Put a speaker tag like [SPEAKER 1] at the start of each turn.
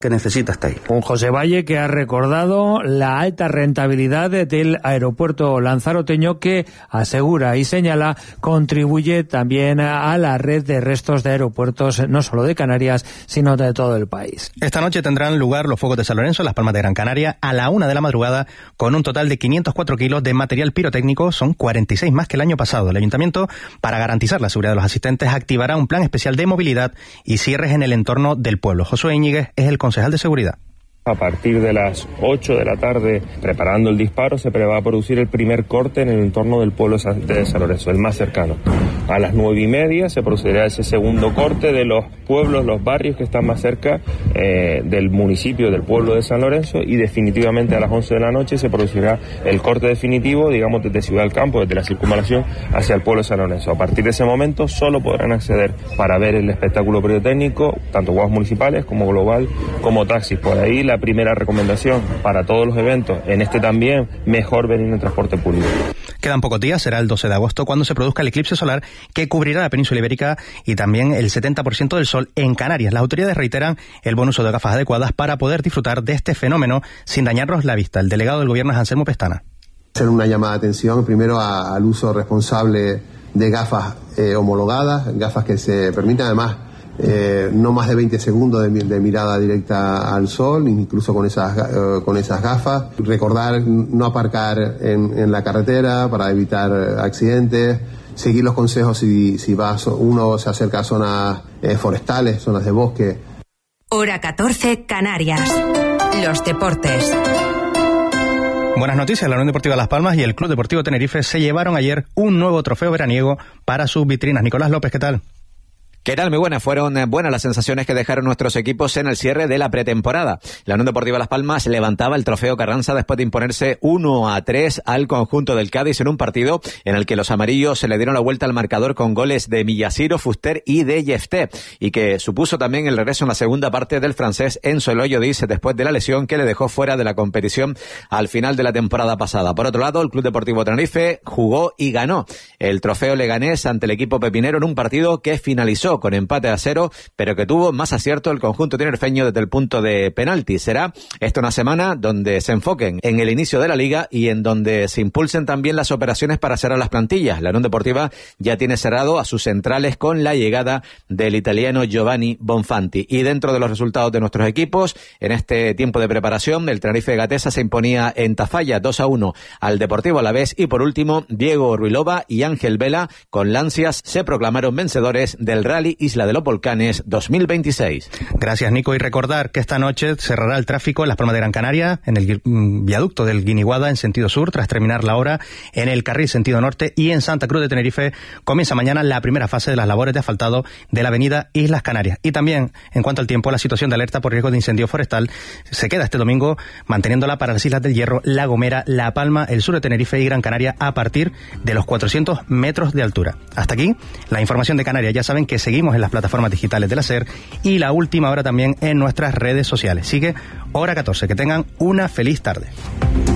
[SPEAKER 1] que necesita hasta ahí.
[SPEAKER 2] Un José Valle que ha recordado la alta rentabilidad del aeropuerto lanzaroteño, que asegura y señala contribuye también a la red de restos de aeropuertos no solo de Canarias sino de todo el país.
[SPEAKER 3] Esta noche tendrán lugar los fuegos de San Lorenzo en Las Palmas de Gran Canaria a la 1 de la madrugada con un total de 504 kilos de material pirotécnico, son 46 más que el año pasado. El ayuntamiento, para garantizar la seguridad de los asistentes, activará un plan especial de movilidad y cierres en el entorno del pueblo. Josué Íñiguez es el concejal de seguridad.
[SPEAKER 4] A partir de las 8 de la tarde, preparando el disparo, se va a producir el primer corte en el entorno del pueblo de San Lorenzo, el más cercano. A las 9:30 se procederá ese segundo corte de los pueblos, los barrios que están más cerca del municipio, del pueblo de San Lorenzo, y definitivamente a las 11 de la noche se producirá el corte definitivo, digamos, desde Ciudad del Campo, desde la circunvalación hacia el pueblo de San Lorenzo. A partir de ese momento solo podrán acceder para ver el espectáculo pirotécnico, tanto guaguas municipales como global, como taxis. Por ahí la primera recomendación para todos los eventos, en este también, mejor venir en transporte público.
[SPEAKER 3] Quedan pocos días, será el 12 de agosto cuando se produzca el eclipse solar que cubrirá la península ibérica y también el 70% del sol en Canarias. Las autoridades reiteran el buen uso de gafas adecuadas para poder disfrutar de este fenómeno sin dañarnos la vista. El delegado del gobierno es Anselmo Pestana.
[SPEAKER 5] Hacer una llamada de atención primero al uso responsable de gafas homologadas, gafas que se permitan además no más de 20 segundos de mirada directa al sol, incluso con esas gafas. Recordar no aparcar en la carretera para evitar accidentes. Seguir los consejos si uno se acerca a zonas forestales, zonas de bosque.
[SPEAKER 6] Hora 14, Canarias. Los deportes.
[SPEAKER 3] Buenas noticias, la Unión Deportiva Las Palmas y el Club Deportivo Tenerife se llevaron ayer un nuevo trofeo veraniego para sus vitrinas. Nicolás López, ¿qué tal?
[SPEAKER 7] ¿Qué tal? Muy buenas. Fueron buenas las sensaciones que dejaron nuestros equipos en el cierre de la pretemporada. La Unión Deportiva Las Palmas levantaba el trofeo Carranza después de imponerse 1-3 al conjunto del Cádiz en un partido en el que los amarillos se le dieron la vuelta al marcador con goles de Millasiro, Fuster y de Jefté, y que supuso también el regreso en la segunda parte del francés Enzo Eloy Odiz después de la lesión que le dejó fuera de la competición al final de la temporada pasada. Por otro lado, el Club Deportivo Tenerife jugó y ganó el trofeo leganés ante el equipo pepinero en un partido que finalizó con empate a 0, pero que tuvo más acierto el conjunto tinerfeño desde el punto de penalti. Será esta una semana donde se enfoquen en el inicio de la liga y en donde se impulsen también las operaciones para cerrar las plantillas. La Unión Deportiva ya tiene cerrado a sus centrales con la llegada del italiano Giovanni Bonfanti. Y dentro de los resultados de nuestros equipos, en este tiempo de preparación, el Tenerife Gatesa se imponía en Tafalla 2-1 al Deportivo Alavés, y por último, Diego Ruilova y Ángel Vela con Lancias se proclamaron vencedores del Rally Isla de los Volcanes 2026.
[SPEAKER 3] Gracias, Nico. Y recordar que esta noche cerrará el tráfico en Las Palmas de Gran Canaria, en el viaducto del Guiniguada en sentido sur, tras terminar la hora en el carril sentido norte, y en Santa Cruz de Tenerife comienza mañana la primera fase de las labores de asfaltado de la avenida Islas Canarias. Y también, en cuanto al tiempo, la situación de alerta por riesgo de incendio forestal se queda este domingo manteniéndola para las Islas del Hierro, La Gomera, La Palma, el sur de Tenerife y Gran Canaria a partir de los 400 metros de altura. Hasta aquí la información de Canarias. Ya saben que seguimos en las plataformas digitales de la SER y La Última Hora también en nuestras redes sociales. Sigue Hora 14. Que tengan una feliz tarde.